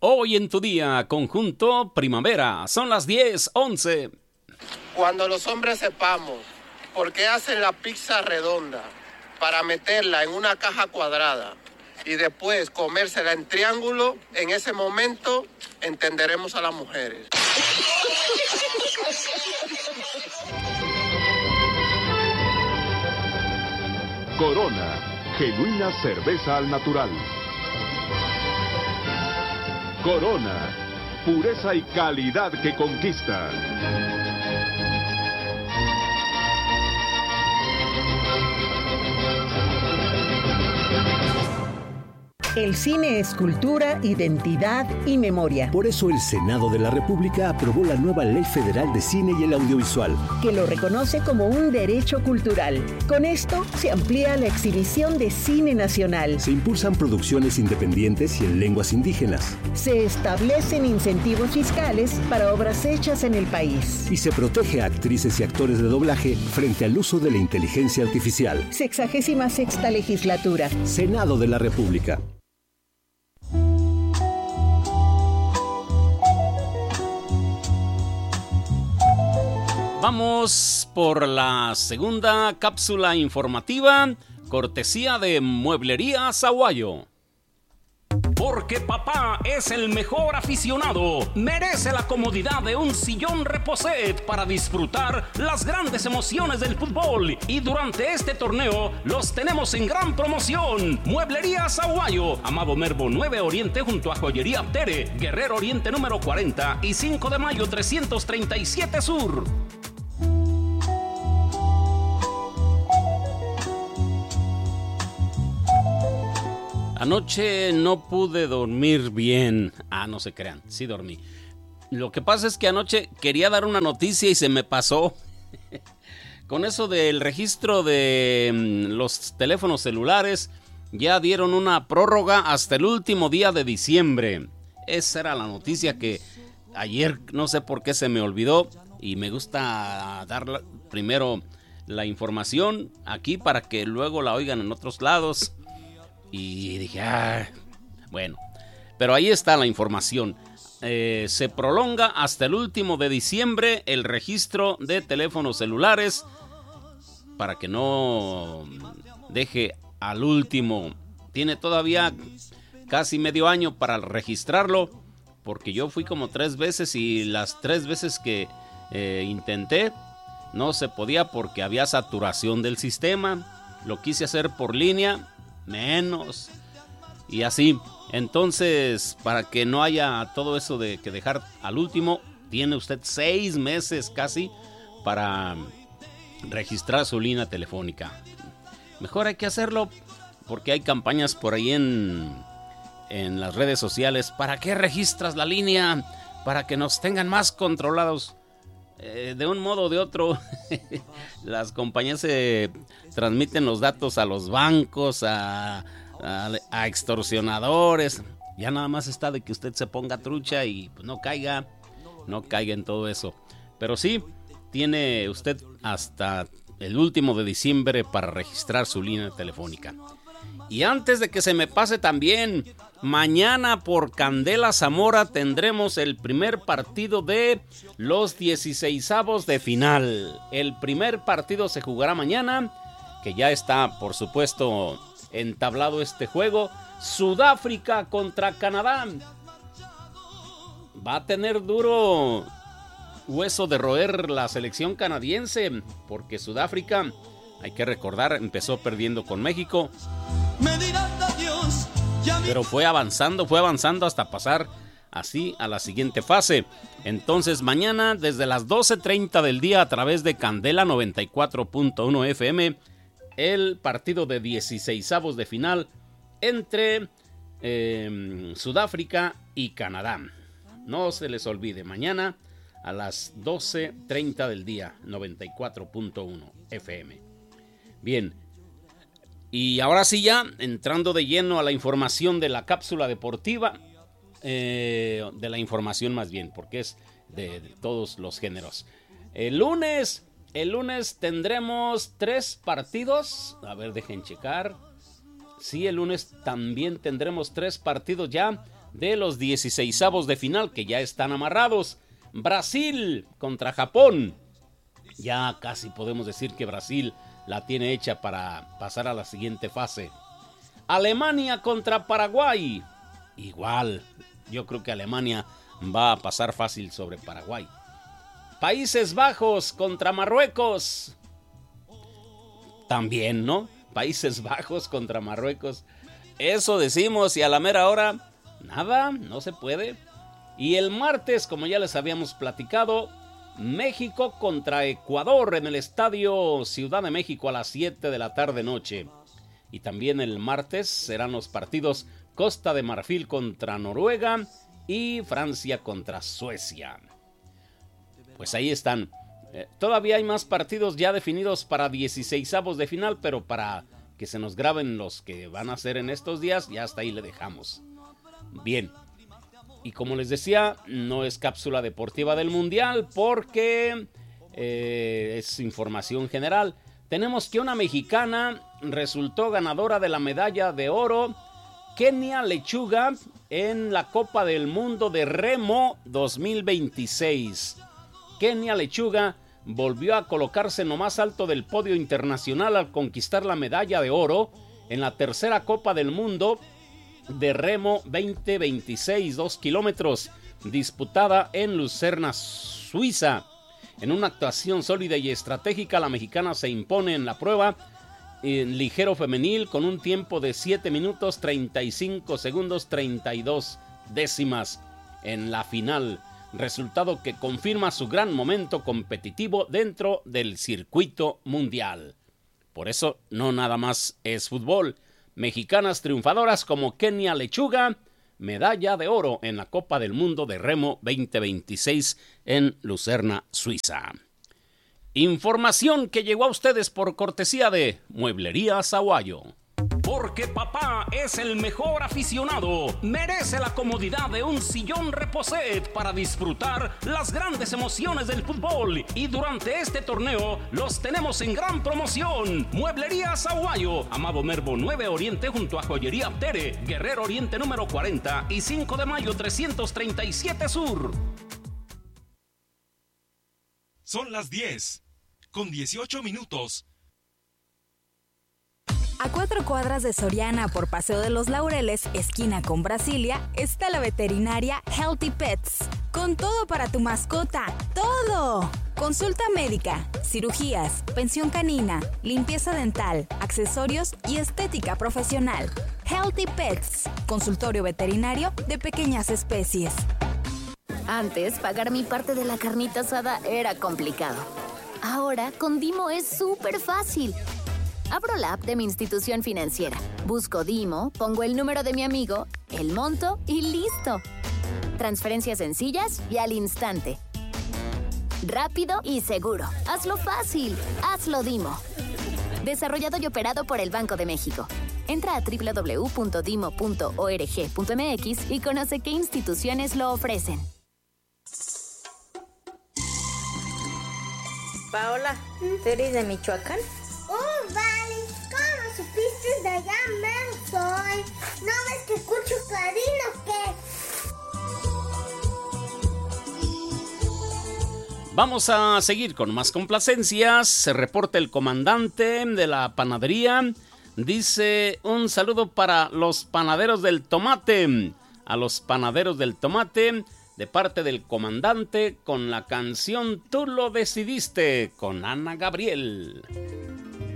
Hoy en tu día, conjunto Primavera, son las 10:11. Cuando los hombres sepamos por qué hacen la pizza redonda para meterla en una caja cuadrada y después comérsela en triángulo, en ese momento entenderemos a las mujeres. Corona, genuina cerveza al natural. Corona, pureza y calidad que conquista. El cine es cultura, identidad y memoria. Por eso el Senado de la República aprobó la nueva Ley Federal de Cine y el Audiovisual, que lo reconoce como un derecho cultural. Con esto se amplía la exhibición de cine nacional. Se impulsan producciones independientes y en lenguas indígenas. Se establecen incentivos fiscales para obras hechas en el país. Y se protege a actrices y actores de doblaje frente al uso de la inteligencia artificial. 66ª Legislatura. Senado de la República. Vamos por la segunda cápsula informativa, cortesía de Mueblería Saguayo. Porque papá es el mejor aficionado, merece la comodidad de un sillón Reposet para disfrutar las grandes emociones del fútbol. Y durante este torneo los tenemos en gran promoción. Mueblería Saguayo, Amado Nervo 9 Oriente junto a Joyería Tere, Guerrero Oriente número 40 y 5 de mayo 337 Sur. Anoche no pude dormir bien. No se crean, sí dormí. Lo que pasa es que anoche quería dar una noticia y se me pasó. Con eso del registro de los teléfonos celulares, ya dieron una prórroga hasta el último día de diciembre. Esa era la noticia que ayer no sé por qué se me olvidó. Y me gusta dar primero la información aquí para que luego la oigan en otros lados. Y dije, bueno, pero ahí está la información. Se prolonga hasta el último de diciembre el registro de teléfonos celulares para que no deje al último. Tiene todavía casi medio año para registrarlo, porque yo fui como 3 veces y las 3 veces que intenté no se podía porque había saturación del sistema. Lo quise hacer por línea, menos, y así. Entonces, para que no haya todo eso de que dejar al último, tiene usted 6 meses casi para registrar su línea telefónica. Mejor hay que hacerlo porque hay campañas por ahí en las redes sociales. ¿Para qué registras la línea? Para que nos tengan más controlados. De un modo o de otro, las compañías se transmiten los datos a los bancos, a extorsionadores. Ya nada más está de que usted se ponga trucha y pues no caiga en todo eso. Pero sí, tiene usted hasta el último de diciembre para registrar su línea telefónica. Y antes de que se me pase también, mañana por Candela Zamora tendremos el primer partido de los 16avos de final. El primer partido se jugará mañana, que ya está, por supuesto, entablado este juego. Sudáfrica contra Canadá. Va a tener duro hueso de roer la selección canadiense, porque Sudáfrica, hay que recordar, empezó perdiendo con México. Pero fue avanzando hasta pasar así a la siguiente fase. Entonces mañana desde las 12:30 del día a través de Candela 94.1 FM, el partido de 16avos de final entre Sudáfrica y Canadá. No se les olvide, mañana a las 12:30 del día, 94.1 FM. Bien. Y ahora sí, ya entrando de lleno a la información de la cápsula deportiva, de la información más bien, porque es de todos los géneros. El lunes tendremos 3 partidos. A ver, dejen checar. Sí, el lunes también tendremos 3 partidos ya de los 16avos de final que ya están amarrados. Brasil contra Japón. Ya casi podemos decir que Brasil la tiene hecha para pasar a la siguiente fase. Alemania contra Paraguay. Igual, yo creo que Alemania va a pasar fácil sobre Paraguay. Países Bajos contra Marruecos. También, ¿no? Países Bajos contra Marruecos. Eso decimos y a la mera hora, nada, no se puede. Y el martes, como ya les habíamos platicado, México contra Ecuador en el Estadio Ciudad de México a las 7 de la tarde noche. Y también el martes serán los partidos Costa de Marfil contra Noruega y Francia contra Suecia. Pues ahí están. Todavía hay más partidos ya definidos para 16avos de final, pero para que se nos graben los que van a ser en estos días, ya hasta ahí le dejamos. Bien. Y como les decía, no es cápsula deportiva del Mundial porque es información general. Tenemos que una mexicana resultó ganadora de la medalla de oro, Kenia Lechuga, en la Copa del Mundo de Remo 2026. Kenia Lechuga volvió a colocarse en lo más alto del podio internacional al conquistar la medalla de oro en la tercera Copa del Mundo de Remo 2026, 2 kilómetros, disputada en Lucerna, Suiza. En una actuación sólida y estratégica, la mexicana se impone en la prueba en ligero femenil con un tiempo de 7 minutos 35 segundos 32 décimas en la final, resultado que confirma su gran momento competitivo dentro del circuito mundial. Por eso no nada más es fútbol. Mexicanas triunfadoras como Kenia Lechuga, medalla de oro en la Copa del Mundo de Remo 2026 en Lucerna, Suiza. Información que llegó a ustedes por cortesía de Mueblería Saguayo. Porque papá es el mejor aficionado, merece la comodidad de un sillón Reposet para disfrutar las grandes emociones del fútbol. Y durante este torneo los tenemos en gran promoción. Mueblería Saguayo, Amado Nervo 9 Oriente junto a Joyería Tere, Guerrero Oriente número 40 y 5 de mayo 337 Sur. Son las 10:18. A 4 cuadras de Soriana por Paseo de los Laureles, esquina con Brasilia, está la veterinaria Healthy Pets. Con todo para tu mascota, ¡todo! Consulta médica, cirugías, pensión canina, limpieza dental, accesorios y estética profesional. Healthy Pets, consultorio veterinario de pequeñas especies. Antes, pagar mi parte de la carnita asada era complicado. Ahora, con Dimo es súper fácil. Abro la app de mi institución financiera, busco Dimo, pongo el número de mi amigo, el monto y listo. Transferencias sencillas y al instante. Rápido y seguro. Hazlo fácil. Hazlo Dimo. Desarrollado y operado por el Banco de México. Entra a www.dimo.org.mx y conoce qué instituciones lo ofrecen. Paola, ¿eres de Michoacán? Oh, vale. ¿Cómo supiste de allá mero soy? ¿No ves que escucho clarino o qué? Vamos a seguir con más complacencias. Se reporta el comandante de la panadería. Dice un saludo para los panaderos del tomate. A los panaderos del tomate, de parte del comandante, con la canción Tú lo decidiste, con Ana Gabriel.